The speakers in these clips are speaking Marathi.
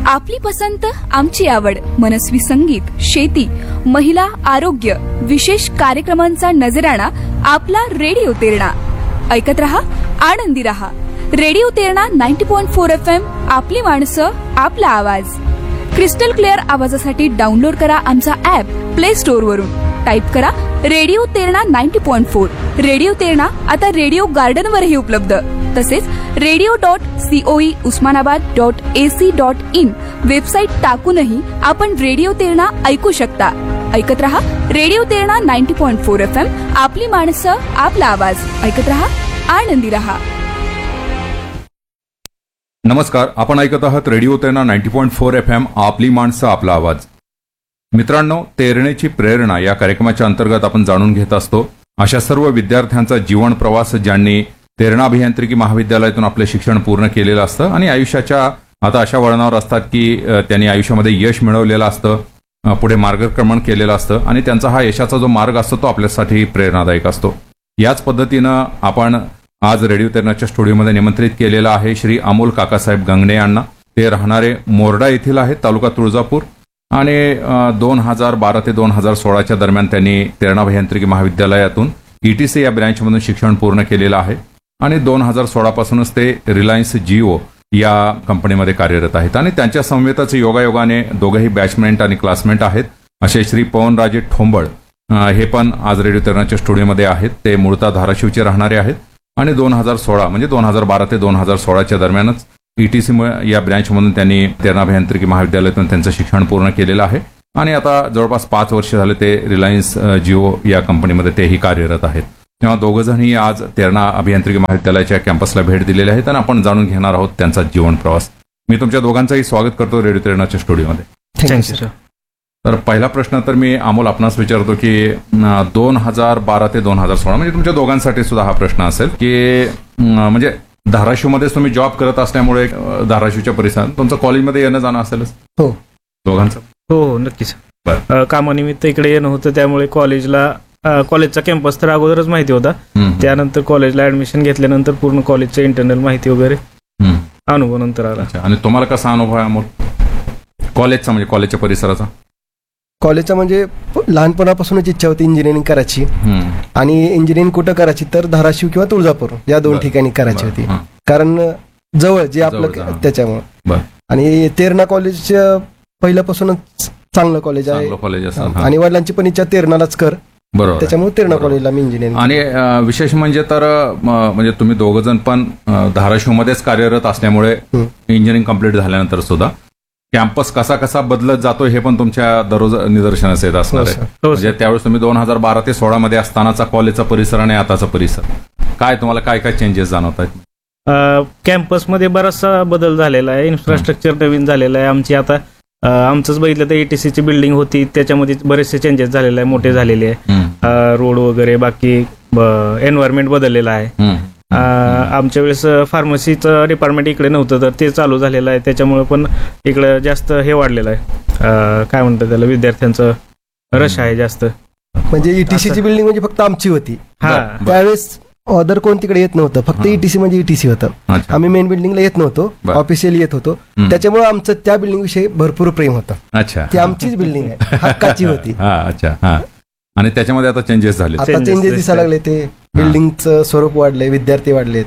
आपली पसंत आमची आवड, मनस्वी संगीत, शेती, महिला, आरोग्य, विशेष कार्यक्रमांचा नजराणा आपला रेडिओ तेरणा. ऐकत रहा, आनंदी रहा. Radio Terna 90.4 FM. आपली माणसं, आपला आवाज. क्रिस्टल क्लिअर आवाजासाठी डाउनलोड करा आमचा ऍप प्ले स्टोअर वरून. टाईप करा रेडिओ तेरणा 90.4. रेडिओ तेरणा आता रेडिओ गार्डन वरही उपलब्ध. तसेच radio.coe usmanabad.ac.in वेबसाईट टाकूनही आपण रेडिओ तेरणा ऐकू शकता. ऐकत रहा रेडिओ तेरणा 90.4 FM. आपली माणसं, आपला आवाज. ऐकत रहा, आनंदी रहा. नमस्कार, आपण ऐकत आहात रेडिओ तेरणा 90.4 FM. आपली माणसं, आपला आवाज. मित्रांनो, तेरणेची प्रेरणा या कार्यक्रमाच्या अंतर्गत आपण जाणून घेत असतो अशा सर्व विद्यार्थ्यांचा जीवन प्रवास ज्यांनी तेरणा अभियांत्रिकी महाविद्यालयातून आपले शिक्षण पूर्ण केलेलं असतं आणि आयुष्याच्या आता अशा वळणावर असतात की त्यांनी आयुष्यामध्ये यश मिळवलेलं असतं, पुढे मार्गक्रमण केलेलं असतं आणि त्यांचा हा यशाचा जो मार्ग असतो तो आपल्यासाठी प्रेरणादायक असतो. याच पद्धतीनं आपण आज रेडिओ तेरणाच्या स्टुडिओमध्ये निमंत्रित केलेला आहे श्री अमोल काकासाहेब गंगणे यांना. ते राहणारे मोरडा येथील आहेत, तालुका तुळजापूर. आणि 2012 ते 2016 दरम्यान त्यांनी तेरणा अभियांत्रिकी महाविद्यालयातून ETC या ब्रँचमधून शिक्षण पूर्ण केलेलं आहे आणि 2016 पासूनच ते रिलायन्स जिओ या कंपनीमध्ये कार्यरत आहेत. आणि त्यांच्या समवेतच योगायोगाने दोघंही बॅचमेट आणि क्लासमेट आहेत असे श्री पवनराजे ठोंबळ हे पण आज रेडिओ तेरणाच्या स्टुडिओमध्ये आहेत. ते मूळतः धाराशिवचे राहणारे आहेत आणि 2016 म्हणजे 2012 ते 2016 दरम्यानच ETC या ब्रँचमधून त्यांनी तेरणा अभियांत्रिकी महाविद्यालयातून त्यांचं शिक्षण पूर्ण केलेलं आहे आणि आता जवळपास 5 वर्ष झाले ते रिलायन्स जिओ या कंपनीमध्ये तेही कार्यरत आहेत. तेव्हा दोघंजणही आज तेरणा अभियांत्रिकी महाविद्यालयाच्या कॅम्पसला भेट दिलेली आहेत आणि आपण जाणून घेणार आहोत त्यांचा जीवन प्रवास. मी तुमच्या दोघांचंही स्वागत करतो रेडिओ तेरणाच्या स्टुडिओमध्ये. थँक्यू. तर पहिला प्रश्न तर मी अमोल आपणास विचारतो की 2012 ते 2016 म्हणजे तुमच्या दोघांसाठी सुद्धा हा प्रश्न असेल की म्हणजे धाराशिवमध्येच तुम्ही जॉब करत असल्यामुळे धाराशिवच्या परिसरात तुमचं कॉलेजमध्ये येणं जाणं असेलच. हो, दोघांचं. हो, नक्कीच. कामानिमित्त इकडे येणं होतं, त्यामुळे कॉलेजचा कॅम्पस तर अगोदरच माहिती होता. त्यानंतर कॉलेजला ऍडमिशन घेतल्यानंतर पूर्ण कॉलेजचं इंटरनल माहिती वगैरे अनुभव नंतर आला. आणि तुम्हाला कसा अनुभव आहे अमोल कॉलेजचा, म्हणजे कॉलेजच्या परिसराचा? कॉलेजचा म्हणजे लहानपणापासूनच इच्छा होती इंजिनिअरिंग करायची आणि इंजिनिअरिंग कुठं करायची तर धाराशिव किंवा तुळजापूर या 2 ठिकाणी करायची होती, कारण जवळ जे आपलं त्याच्यामुळे. आणि तेरणा कॉलेज पहिल्यापासूनच चांगलं कॉलेज आहे आणि वडिलांची पण इच्छा तेरणालाच कर, बरोबर, त्याच्यामुळे तेरणा कॉलेजला मी इंजिनिअरिंग. आणि विशेष म्हणजे तर म्हणजे तुम्ही दोघ जण पण धाराशिवमध्येच कार्यरत असल्यामुळे इंजिनिअरिंग कंप्लीट झाल्यानंतर सुद्धा कॅम्पस कसा कसा बदलत जातो हे पण तुमच्या दररोज निदर्शनास येत असणार आहे. म्हणजे त्यावेळेस तुम्ही 2012 ते 16 मध्ये असतानाचा कॉलेजचा परिसर आणि आताचा परिसर काय तुम्हाला काय काय चेंजेस जाणवत आहेत? कॅम्पसमध्ये बराचसा बदल झालेला आहे, इन्फ्रास्ट्रक्चर नवीन झालेलं आहे. आमची आता आमचंच बघितलं तर ETCची बिल्डिंग होती, त्याच्यामध्ये बरेचसे चेंजेस झालेले आहे, मोठे झालेले आहे. रोड वगैरे बाकी एन्व्हायरमेंट बदललेलं आहे. आमच्या वेळेस फार्मसीचं डिपार्टमेंट इकडे नव्हतं तर ते चालू झालेलं आहे, त्याच्यामुळे पण इकडे जास्त हे वाढलेलं आहे, काय म्हणतात त्याला, विद्यार्थ्यांचं रश आहे जास्त. म्हणजे ETCची बिल्डिंग म्हणजे फक्त आमची होती त्यावेळेस, अदर कोण तिकडे येत नव्हतं, फक्त ETC म्हणजे ETC होतं. आम्ही मेन बिल्डिंगला येत नव्हतो, ऑफिशियली येत होतो, त्याच्यामुळे आमचं त्या बिल्डिंग विषयी भरपूर प्रेम होतं. अच्छा, ती आमचीच बिल्डिंग आहे, हक्काची होती. अच्छा. आणि त्याच्यामध्ये आता चेंजेस झाले, आता चेंजेस दिसायला लागले, ते बिल्डिंगचं स्वरूप वाढलंय, विद्यार्थी वाढलेत.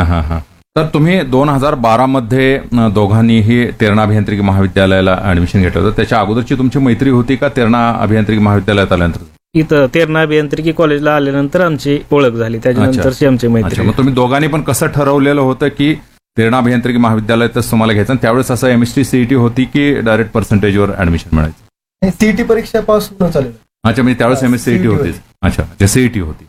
तर तुम्ही 2012 मध्ये दोघांनीही तेरणा अभियांत्रिकी महाविद्यालयाला ऍडमिशन घेतलं होतं. त्याच्या अगोदरची तुमची मैत्री होती का तेरणा अभियांत्रिकी महाविद्यालयात आल्यानंतर? इथं तेरणा अभियांत्रिकी कॉलेजला आल्यानंतर आमची ओळख झाली, त्याच्यानंतरची आमची मैत्री. मग तुम्ही दोघांनी पण कसं ठरवलेलं होतं की तेरणा अभियांत्रिकी महाविद्यालयातच तुम्हाला घ्यायचं? त्यावेळेस असं MST CET होती की डायरेक्ट पर्सेंटेजवर ऍडमिशन मिळायचं? CET परीक्षा पास होणं चालेल. अच्छा, म्हणजे त्यावेळेस MS CET होती. अच्छा, CET होती.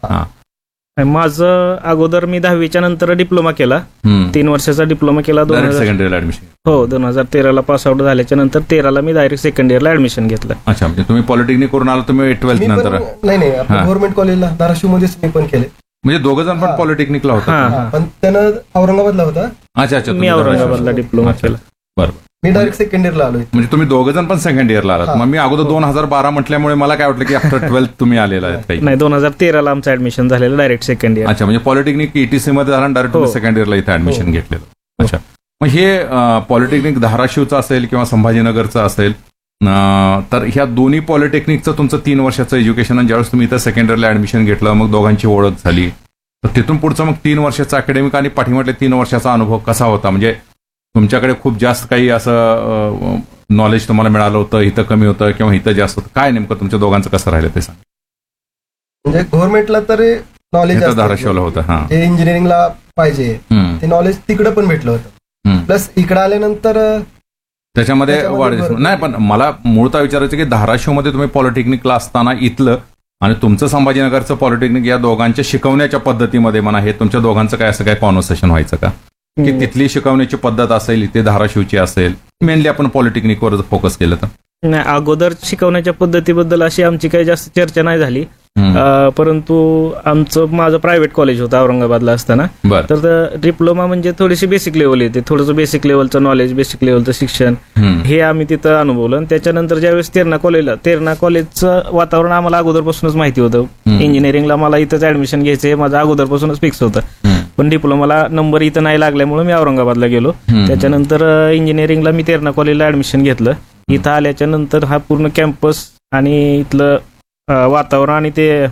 माझं अगोदर मी 10वीच्या नंतर डिप्लोमा केला, 3 वर्षाचा डिप्लोमा केला. सेकंड इयरला ऍडमिशन? हो, 2013ला पास आउट झाल्याच्या नंतर 13ला मी डायरेक्ट सेकंड इयरला ऍडमिशन घेतलं. अच्छा, म्हणजे तुम्ही पॉलिटेक्निक करून आला तुम्ही 12th नंतर? नाही, गव्हर्नमेंट कॉलेजला धाराशिवमध्येच मी पण केले. म्हणजे दोघ जण पण पॉलिटेक्निकला होता? पण त्यानं औरंगाबादला होता. अच्छा, मी औरंगाबादला डिप्लोमा केला. बरोबर. मी डायरेक्ट सेकंड इयरला आलो. म्हणजे तुम्ही दोघ जण पण सेकंड इयरला आलात. मग मी अगोदर 2012 म्हटल्यामुळे मला काय वाटलं की आफ्टर 12th तुम्ही आलेला आहेत काही? नाही, 2013ला आमचं ऍडमिशन झालेलं डायरेक्ट सेकंड इयर. अच्छा, म्हणजे पॉलिटेक्निक ETC मध्ये झालं, डायरेक्ट सेकंड इयरला इथे ऍडमिशन घेतलेलं. अच्छा, मग हे पॉलिटेक्निक धाराशिवचं असेल किंवा संभाजीनगरचं असेल, तर ह्या दोन्ही पॉलिटेक्निकचं तुमचं 3 वर्षाचं एज्युकेशन, आणि ज्यावेळेस तुम्ही इथं सेकंडरीला ऍडमिशन घेतलं, मग दोघांची ओळख झाली, तर तिथून पुढचं मग 3 वर्षाचं अकॅडमिक आणि पाठीमागले 3 वर्षाचा अनुभव कसा होता? म्हणजे तुमच्याकडे खूप जास्त काही असं नॉलेज तुम्हाला मिळालं होतं, इथं कमी होतं किंवा इथं जास्त होतं, काय नेमकं तुमच्या दोघांचं कसं राहिलं ते सांग. म्हणजे गव्हर्नमेंटला तर नॉलेज धाराशिवला होतं. हा, जे इंजिनिअरिंगला पाहिजे ते नॉलेज तिकडे पण भेटलं होतं. प्लस इकडे आल्यानंतर त्याच्यामध्ये वाढ नाही. पण मला मूळतः विचारायचं की धाराशिवमध्ये तुम्ही पॉलिटेक्निकला असताना इथलं आणि तुमचं संभाजीनगरचं पॉलिटेक्निक या दोघांच्या शिकवण्याच्या पद्धतीमध्ये म्हणा, हे तुमच्या दोघांचं काय असं काय कॉन्व्हर्सेशन व्हायचं का, की तिथली शिकवण्याची पद्धत असेल, इथे धाराशिवची असेल, मेनली आपण पॉलिटेक्निकवर फोकस केलं तर? नाही, अगोदर शिकवण्याच्या पद्धतीबद्दल अशी आमची काही जास्त चर्चा नाही झाली. परंतु माझं प्रायव्हेट कॉलेज होतं औरंगाबादला असताना. तर डिप्लोमा म्हणजे थोडीशी बेसिक लेवल येते, थोडंसं बेसिक लेवलचं नॉलेज, बेसिक लेवलचं शिक्षण हे आम्ही तिथं अनुभवलं. आणि त्याच्यानंतर ज्यावेळेस तेरणा कॉलेजचं वातावरण आम्हाला अगोदरपासूनच माहिती होतं. इंजिनिअरिंगला मला इथंच ऍडमिशन घ्यायचं हे माझं अगोदरपासूनच फिक्स होतं. पण डिप्लोमाला नंबर इथं नाही लागल्यामुळे मी औरंगाबादला गेलो. त्याच्यानंतर इंजिनिअरिंगला मी तेरणा कॉलेजला ऍडमिशन घेतलं. इथं आल्याच्या नंतर हा पूर्ण कॅम्पस आणि इथलं वातावरण आणि ते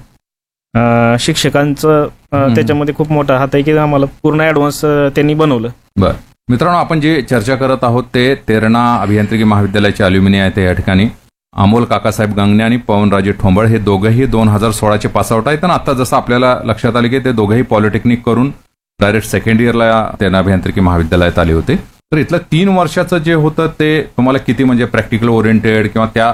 शिक्षकांचं त्याच्यामध्ये खूप मोठा हात आहे की आम्हाला पूर्ण ऍडव्हान्स त्यांनी बनवलं. बरं मित्रांनो, आपण जे चर्चा करत आहोत ते तेरणा अभियांत्रिकी महाविद्यालयाचे अल्युमिनी आहेत. या ठिकाणी अमोल काकासाहेब गंगणे आणि पवनराजे ठोंबळ हे दोघंही 2016चे पासआउट आहेत. आणि आता जसं आपल्याला लक्षात आले की ते दोघंही पॉलिटेक्निक करून डायरेक्ट सेकंड इयरला तेरणा अभियांत्रिकी महाविद्यालयात आले होते. तर इथलं 3 वर्षाचं जे होतं ते तुम्हाला किती म्हणजे प्रॅक्टिकल ओरिएंटेड किंवा त्या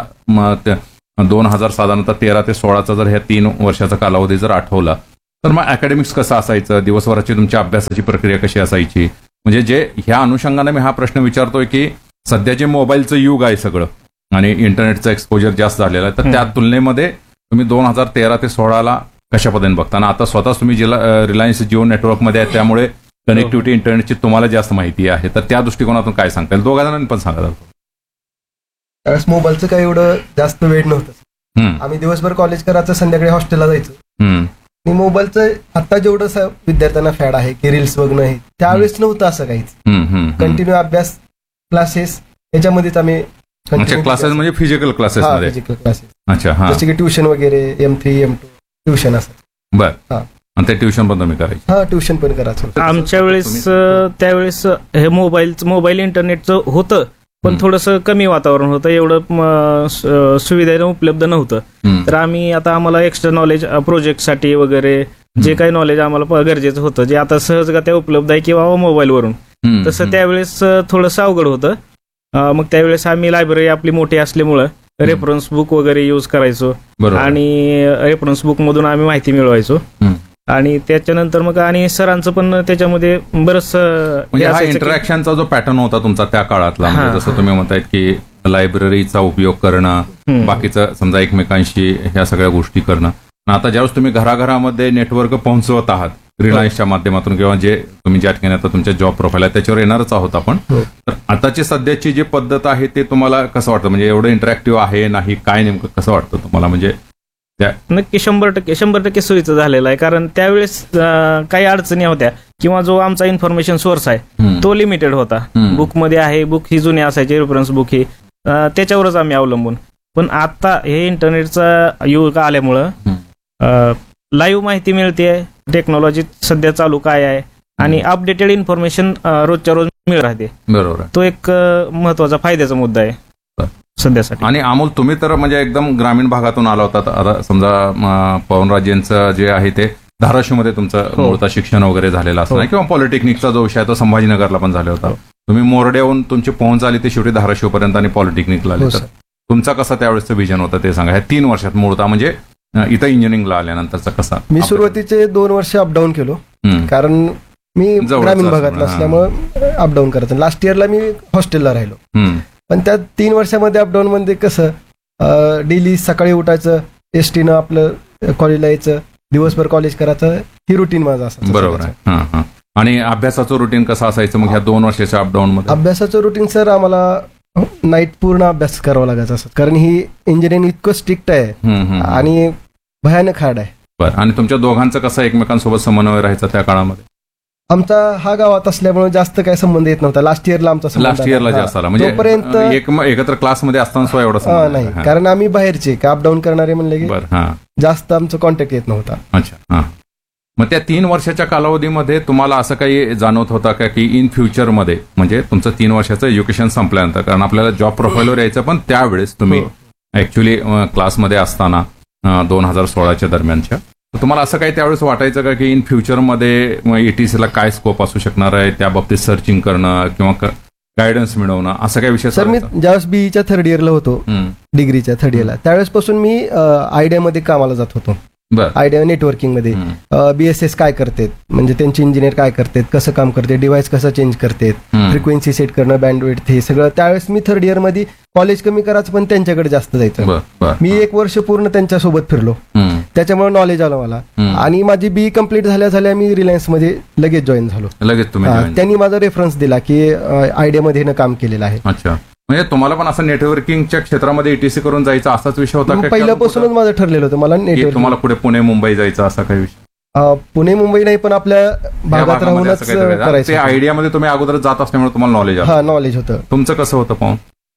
2000 साधारणतः 13 ते 16चा जर ह्या 3 वर्षाचा कालावधी जर आठवला, तर मग अकॅडमिक्स कसं असायचं, दिवसभराची तुमच्या अभ्यासाची प्रक्रिया कशी असायची? म्हणजे जे ह्या अनुषंगाने मी हा प्रश्न विचारतोय की सध्या जे मोबाईलचं युग आहे सगळं आणि इंटरनेटचं एक्सपोजर जास्त झालेलं आहे, तर त्या तुलनेमध्ये तुम्ही 2013 ते 16ला कशा पद्धतीने बघता? आणि आता स्वतःच तुम्ही रिलायन्स जिओ नेटवर्कमध्ये आहे, त्यामुळे कनेक्टिव्हिटी इंटरनेटची तुम्हाला जास्त माहिती आहे, तर त्या दृष्टिकोनातून काय सांगता येईल? दोघा जणांनी पण सांगा. त्यावेळेस मोबाईलचं काही एवढं जास्त वेळ नव्हतं. आम्ही दिवसभर कॉलेज करायचं, संध्याकाळी हॉस्टेलला जायचं. आणि मोबाईलचं आता जेवढं विद्यार्थ्यांना फॅड आहे की रील्स बघणं हे, त्यावेळेस नव्हतं असं काहीच. कंटिन्यू अभ्यास, क्लासेस याच्यामध्येच आम्ही. क्लासेस म्हणजे फिजिकल क्लासेस मध्ये? Physical classes. अच्छा. जसे की ट्युशन वगैरे, M3, M2 ट्युशन असं. बरं. आणि ते ट्युशन पण तुम्ही करायचं? हा, ट्युशन पण करायचं. आमच्या वेळेस त्यावेळेस हे मोबाईल इंटरनेटचं होतं, पण थोडंसं कमी वातावरण होतं, एवढं सुविधा उपलब्ध नव्हतं. तर आम्हाला एक्स्ट्रा नॉलेज प्रोजेक्टसाठी वगैरे जे काही नॉलेज आम्हाला गरजेचं होतं, जे आता सहजगत्या उपलब्ध आहे किंवा मोबाईलवरून, तसं त्यावेळेस थोडंसं अवघड होतं. मग त्यावेळेस आम्ही लायब्ररी आपली मोठी असल्यामुळं रेफरन्स बुक वगैरे यूज करायचो आणि रेफरन्स बुक मधून आम्ही माहिती मिळवायचो. आणि त्याच्यानंतर मग आणि सरांचं पण त्याच्यामध्ये बरंच इंटरॅक्शनचा जो पॅटर्न होता तुमचा त्या काळातला, म्हणजे जसं तुम्ही म्हणतायत की लायब्ररीचा उपयोग करणं, बाकीचं समजा एकमेकांशी ह्या सगळ्या गोष्टी करणं. आता ज्यावेळेस तुम्ही घराघरामध्ये नेटवर्क पोहोचवत आहात रिलायन्सच्या माध्यमातून किंवा जे तुम्ही ज्या ठिकाणी आता तुमच्या जॉब प्रोफाईल आहे त्याच्यावर येणारच आहोत आपण, तर आताची सध्याची जी पद्धत आहे ते तुम्हाला कसं वाटतं? म्हणजे एवढं इंटरॅक्टिव्ह आहे नाही, काय नेमकं कसं वाटतं तुम्हाला? म्हणजे नक्की 100% सोयीचं झालेलं आहे. कारण त्यावेळेस काही अडचणी होत्या किंवा जो आमचा इन्फॉर्मेशन सोर्स आहे तो लिमिटेड होता. बुकमध्ये आहे, बुक ही जुनी असायची, रेफरन्स बुक ही त्याच्यावरच आम्ही अवलंबून. पण आता हे इंटरनेटचा युग आल्यामुळं लाईव्ह माहिती मिळते, टेक्नॉलॉजी सध्या चालू काय आहे आणि अपडेटेड इन्फॉर्मेशन रोजच्या रोज मिळत राहते. बरोबर. तो एक महत्वाचा फायद्याचा मुद्दा आहे सध्यासाठी. आणि अमोल, तुम्ही तर म्हणजे एकदम ग्रामीण भागातून आला होता. आता समजा पवनराजेंचं जे आहे ते धाराशिवमध्ये तुमचं मूळतः शिक्षण वगैरे झालेलं असणार किंवा पॉलिटेक्निकचा जो विषय तो संभाजीनगरला पण झाला होता. तुम्ही मोरड्याहून तुमची पोहोच झाली ते शेवटी धाराशिवपर्यंत आणि पॉलिटेक्निकला आले. तर तुमचा कसा त्यावेळेसचं विजन होतं ते सांगा. ह्या 3 वर्षात मूळतः म्हणजे इथं इंजिनिअरिंगला आल्यानंतरचा कसा? मी सुरुवातीचे 2 वर्ष अपडाऊन केलो, कारण मी ग्रामीण भागातला असल्यामुळे अपडाऊन करायचं. लास्ट इयरला मी हॉस्टेलला राहिलो. पण त्या 3 वर्षामध्ये अपडाऊन मध्ये कसं डेली सकाळी उठायचं, एसटीनं आपलं कॉलेजला यायचं, दिवसभर कॉलेज करायचं, ही रुटीन माझं असायचं. बरोबर आहे. आणि अभ्यासाचं रुटीन कसं असायचं मग ह्या 2 वर्षाच्या अपडाऊन मध्ये? अभ्यासाचं रुटीन सर आम्हाला नाईट पूर्ण अभ्यास करावा लागायचा असं, कारण ही इंजिनिअरिंग इतकं स्ट्रिक्ट आहे आणि भयानक हार्ड आहे. बरं. आणि तुमच्या दोघांचं कसं एकमेकांसोबत समन्वय राहायचा त्या काळामध्ये? आमचा हा गावात असल्यामुळे जास्त काय संबंध येत नव्हता. लास्ट इयरला आमचा संबंध लास्ट इयरला आला. जास्त आला हा. म्हणजे तोपर्यंत एकत्र क्लासमध्ये असताना सुद्धा एवढा हा, संबंध नाही, कारण आम्ही बाहेरचे अपडाऊन करणारे म्हणले की बरं हा जास्त आमचं कॉन्टॅक्ट येत नव्हता. अच्छा हा. मग त्या 3 वर्षाच्या कालावधीमध्ये तुम्हाला असं काही जाणवत होता का की इन फ्युचरमध्ये म्हणजे तुमचं 3 वर्षाचं एज्युकेशन संपल्यानंतर, कारण आपल्याला जॉब प्रोफाईलवर यायचं, पण त्यावेळेस तुम्ही ऍक्च्युली क्लासमध्ये असताना 2016च्या दरम्यानच्या, तर तुम्हाला असं काही त्यावेळेस वाटायचं का की इन फ्युचरमध्ये ETCला काय स्कोप असू शकणार आहे, त्या बाबतीत सर्चिंग करणं किंवा गायडन्स मिळवणं, असं काही विषय सर, मी ज्यावेळेस बीईच्या थर्ड इयरला होतो, डिग्रीच्या थर्ड इयरला, त्यावेळेसपासून मी आयडियामध्ये कामाला जात होतो. बरं आयडिया नेटवर्किंग मध्ये BSS काय करतात, म्हणजे त्यांचे इंजिनियर काय करतात, कसं काम करते, डिव्हाइस कसं चेंज करतात, फ्रिक्वेन्सी सेट करणं, बँडविड्थ, हे सगळं त्यावेळेस मी थर्ड इयर मध्ये कॉलेज कमी करायचं पण त्यांच्याकडे जास्त जायचं. मी 1 वर्ष पूर्ण त्यांच्यासोबत फिरलो, त्याच्यामुळे नॉलेज आलं मला. आणि माझी BE कम्प्लीट झाल्या मी रिलायन्स मध्ये लगेच जॉईन झालो. लगेच तुम्ही त्यांनी माझा रेफरन्स दिला की आयडिया मध्ये काम केलेलं आहे. अच्छा, म्हणजे तुम्हाला पण असं नेटवर्किंगच्या क्षेत्रामध्ये ETC करून जायचा असाच विषय होता का? पहिल्यापासूनच माझं ठरलेलं होतं मला नेटवर्क. तुम्हाला पुढे पुणे मुंबई जायचं असा काही विषय? पुणे मुंबई नाही, पण आपल्या भागात राहूनच करायचं. ते आयडियामध्ये तुम्ही अगोदर जात असल्यामुळे तुम्हाला नॉलेज हा नॉलेज होतं. तुमचं कसं होतं पाहून?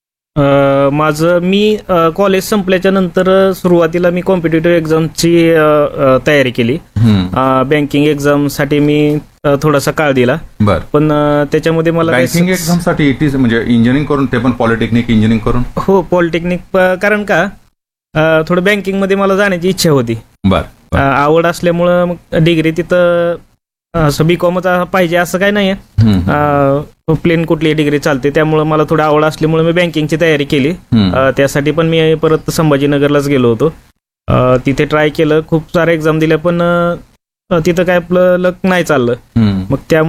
मी कॉलेज संपल्याच्या नंतर सुरुवातीला मी कॉम्पिटेटिव्ह एक्झामची तयारी केली. बँकिंग एक्झामसाठी मी थोडासा काळ दिला. बरं, पण त्याच्यामध्ये मला बँकिंग एक्झामसाठी ETC म्हणजे इंजिनिअरिंग करून, ते पण पॉलिटेक्निक इंजिनिअरिंग करून? हो, पॉलिटेक्निक, कारण का थोडं बँकिंग मध्ये मला जाण्याची इच्छा होती. बरं, आवड असल्यामुळं मग डिग्री तिथं असं बीकॉमच पाहिजे असं काय नाहीये, प्लेन कुठली डिग्री चालते. त्यामुळे मला थोडी आवड असल्यामुळे मी बँकिंगची तयारी केली. त्यासाठी पण मी परत संभाजीनगरलाच गेलो होतो. तिथे ट्राय केलं, खूप सारे एक्झाम दिल्या, पण तिथं काय आपलं लक नाही चाललं. मग त्या